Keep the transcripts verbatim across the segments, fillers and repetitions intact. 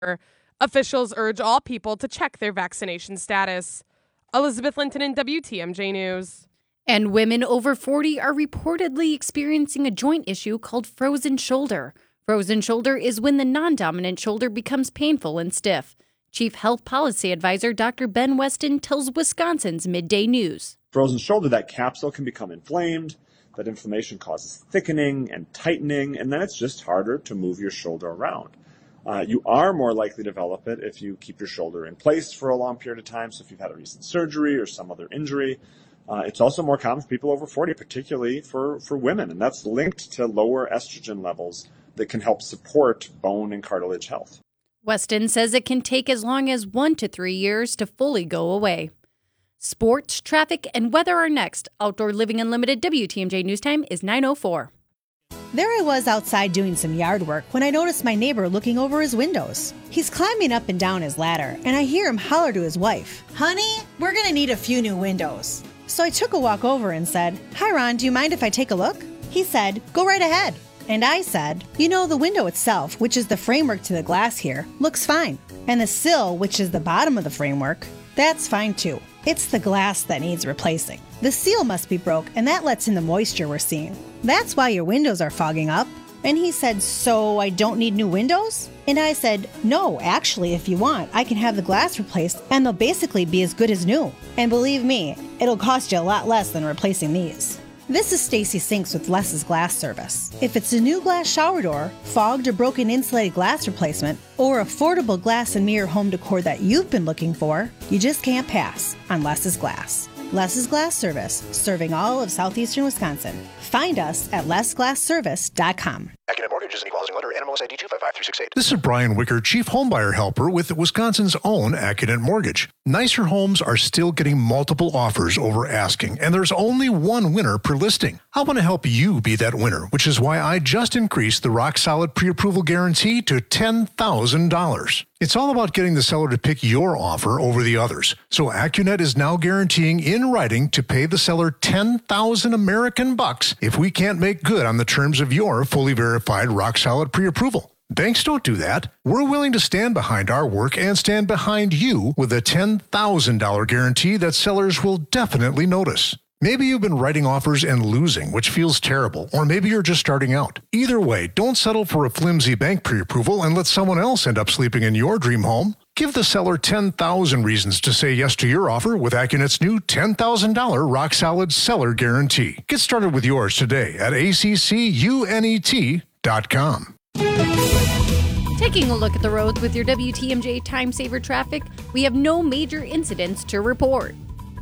Officials urge all people to check their vaccination status. Elizabeth Linton in W T M J News. And women over forty are reportedly experiencing a joint issue called frozen shoulder. Frozen shoulder is when the non-dominant shoulder becomes painful and stiff. Chief Health Policy Advisor Doctor Ben Weston tells Wisconsin's Midday News. Frozen shoulder, that capsule can become inflamed. That inflammation causes thickening and tightening, and then it's just harder to move your shoulder around. Uh, you are more likely to develop it if you keep your shoulder in place for a long period of time. So if you've had a recent surgery or some other injury, uh, it's also more common for people over forty, particularly for, for women. And that's linked to lower estrogen levels that can help support bone and cartilage health. Weston says it can take as long as one to three years to fully go away. Sports, traffic, and weather are next. Outdoor Living Unlimited W T M J News Time is nine oh four. There I was outside doing some yard work when I noticed my neighbor looking over his windows. He's climbing up and down his ladder, and I hear him holler to his wife, "Honey, we're gonna need a few new windows." So I took a walk over and said, "Hi Ron, do you mind if I take a look?" He said, "Go right ahead." And I said, "You know, the window itself, which is the framework to the glass here, looks fine. And the sill, which is the bottom of the framework, that's fine too. It's the glass that needs replacing. The seal must be broke, and that lets in the moisture we're seeing. That's why your windows are fogging up." And he said, "So I don't need new windows?" And I said, "No, actually, if you want, I can have the glass replaced, and they'll basically be as good as new. And believe me, it'll cost you a lot less than replacing these." This is Stacy Sinks with Less's Glass Service. If it's a new glass shower door, fogged or broken insulated glass replacement, or affordable glass and mirror home decor that you've been looking for, you just can't pass on Less's Glass. Less's Glass Service, serving all of southeastern Wisconsin. Find us at less glass service dot com. Accunet Mortgage is an equal housing lender. N M L S I D two five five three six eight. This is Brian Wicker, Chief Homebuyer Helper with Wisconsin's own Accunet Mortgage. Nicer homes are still getting multiple offers over asking, and there's only one winner per listing. I want to help you be that winner, which is why I just increased the Rock Solid Pre-Approval Guarantee to ten thousand dollars. It's all about getting the seller to pick your offer over the others. So Accunet is now guaranteeing in writing to pay the seller ten thousand American bucks if we can't make good on the terms of your fully verified Rock Solid Pre-Approval. Banks don't do that. We're willing to stand behind our work and stand behind you with a ten thousand dollars guarantee that sellers will definitely notice. Maybe you've been writing offers and losing, which feels terrible, or maybe you're just starting out. Either way, don't settle for a flimsy bank pre-approval and let someone else end up sleeping in your dream home. Give the seller ten thousand reasons to say yes to your offer with Accunet's new ten thousand dollars Rock Solid Seller Guarantee. Get started with yours today at A C C U N E T dot com. Taking a look at the roads with your W T M J Time Saver traffic, we have no major incidents to report.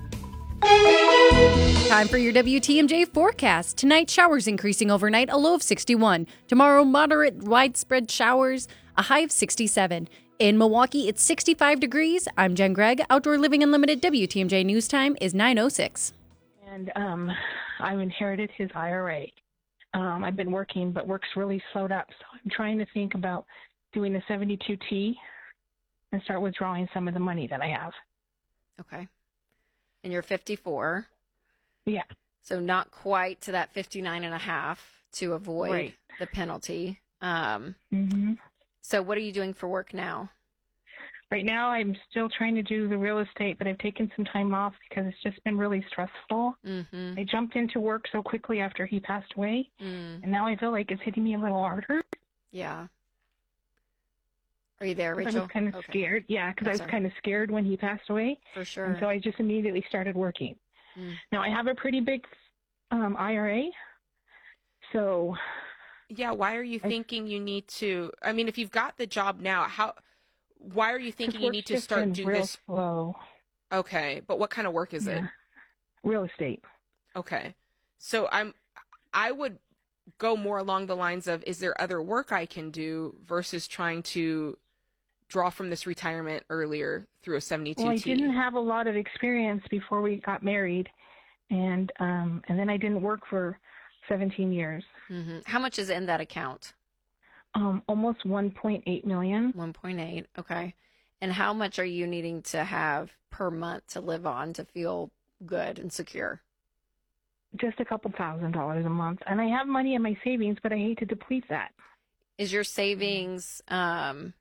Time for your W T M J forecast. Tonight, showers increasing overnight, a low of sixty-one. Tomorrow, moderate widespread showers, a high of sixty-seven. In Milwaukee, it's sixty-five degrees. I'm Jen Gregg. Outdoor Living Unlimited W T M J News Time is nine oh six. And um, I've inherited his I R A. Um, I've been working, but work's really slowed up. So I'm trying to think about doing a seventy-two T and start withdrawing some of the money that I have. Okay. And you're fifty-four. Yeah. So not quite to that fifty-nine and a half to avoid right. the penalty. Um, mm-hmm. So what are you doing for work now? Right now, I'm still trying to do the real estate, but I've taken some time off because it's just been really stressful. Mm-hmm. I jumped into work so quickly after he passed away, mm. and now I feel like it's hitting me a little harder. Yeah. Are you there, Rachel? I was kind of okay. scared. Yeah, because I was kind of scared when he passed away. For sure. And so I just immediately started working. Mm. Now, I have a pretty big um, I R A, so... Yeah, why are you thinking you need to... I mean, if you've got the job now, how... Why are you thinking you need to start doing real this? Slow. Okay, but what kind of work is yeah. it? Real estate. Okay, so I'm, I would go more along the lines of, is there other work I can do versus trying to draw from this retirement earlier through a seventy-two T? Well, I didn't have a lot of experience before we got married, and um, and then I didn't work for seventeen years. Mm-hmm. How much is in that account? Um, almost one point eight million. one point eight, okay. And how much are you needing to have per month to live on to feel good and secure? Just a couple thousand dollars a month. And I have money in my savings, but I hate to deplete that. Is your savings, um,